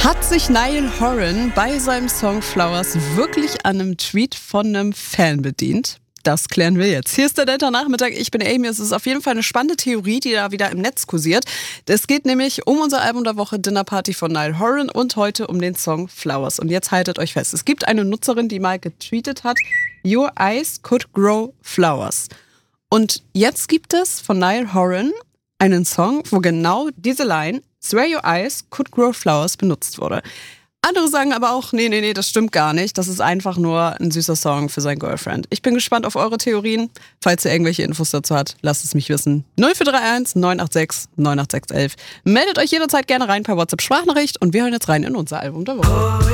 Hat sich Niall Horan bei seinem Song Flowers wirklich an einem Tweet von einem Fan bedient? Das klären wir jetzt. Hier ist der Delta-Nachmittag. Ich bin Amy. Es ist auf jeden Fall eine spannende Theorie, die da wieder im Netz kursiert. Es geht nämlich um unser Album der Woche Dinner Party von Niall Horan und heute um den Song Flowers. Und jetzt haltet euch fest. Es gibt eine Nutzerin, die mal getweetet hat, Your eyes could grow flowers. Und jetzt gibt es von Niall Horan einen Song, wo genau diese Line, Swear your eyes could grow flowers, benutzt wurde. Andere sagen aber auch, nee, das stimmt gar nicht. Das ist einfach nur ein süßer Song für sein Girlfriend. Ich bin gespannt auf eure Theorien. Falls ihr irgendwelche Infos dazu habt, lasst es mich wissen. 0431 986 98611. Meldet euch jederzeit gerne rein per WhatsApp-Sprachnachricht und wir hören jetzt rein in unser Album der Woche.